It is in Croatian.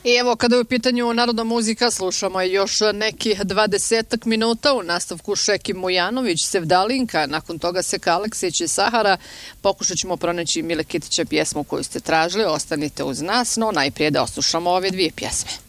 I evo, kada je u pitanju narodna muzika, slušamo još nekih 20 minuta. U nastavku Šeki Mujanović, Sevdalinka, nakon toga Seka Aleksić i Sahara. Pokušat ćemo pronaći Mile Kitića pjesmu koju ste tražili. Ostanite uz nas, no najprije da oslušamo ove dvije pjesme.